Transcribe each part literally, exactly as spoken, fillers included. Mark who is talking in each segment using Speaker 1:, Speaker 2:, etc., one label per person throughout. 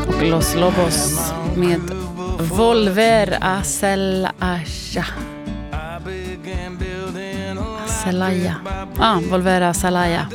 Speaker 1: och Los Lobos med Volver a Celaya. Celaya. Ah, Volver a Celaya.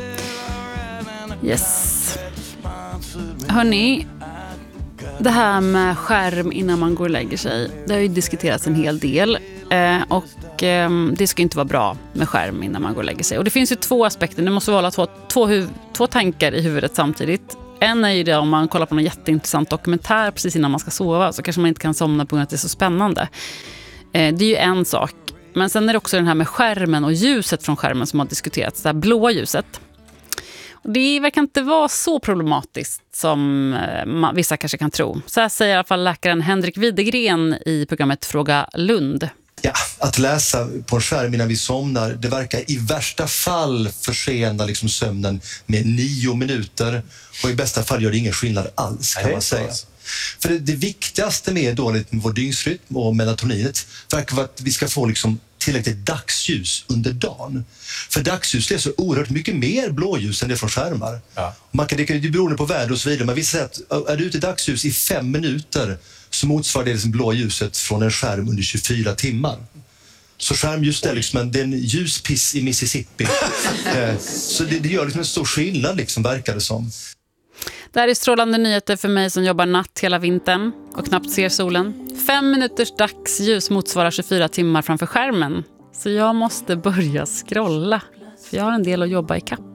Speaker 1: Yes. Hörrni, det här med skärm innan man går och lägger sig, det har ju diskuterats en hel del. Eh, och eh, det ska inte vara bra med skärm innan man går och lägger sig. Och det finns ju två aspekter. Det måste vara två, två, huv- två tankar i huvudet samtidigt. En är ju det om man kollar på någon jätteintressant dokumentär precis innan man ska sova, så kanske man inte kan somna på grund av att det är så spännande. Eh, det är ju en sak. Men sen är det också den här med skärmen och ljuset från skärmen som har diskuterats. Det här blåa ljuset. Och det verkar inte vara så problematiskt som eh, man, vissa kanske kan tro. Så här säger i alla fall läkaren Henrik Widegren i programmet Fråga Lund.
Speaker 2: Ja, att läsa på en skärm innan vi somnar, det verkar i värsta fall försena liksom sömnen med nio minuter. Och i bästa fall gör det ingen skillnad alls, kan man säga. För det, det viktigaste med då, med vår dygnsrytm och melatoninet verkar vara att vi ska få liksom tillräckligt dagsljus under dagen. För dagsljus är så oerhört mycket mer blåljus än det från skärmar. Ja. Man kan, det kan ju beroende på väder och så vidare, men vi säger att är du ute i dagsljus i fem minuter så motsvarar det liksom blåljuset från en skärm under tjugofyra timmar. Så skärmljus är liksom en, det är en ljuspiss i Mississippi. Så det, det gör liksom en stor skillnad, liksom, verkar det som.
Speaker 1: Det här är strålande nyheter för mig som jobbar natt hela vintern och knappt ser solen. Fem minuters dagsljus motsvarar tjugofyra timmar framför skärmen. Så jag måste börja scrolla, för jag har en del att jobba i kapp.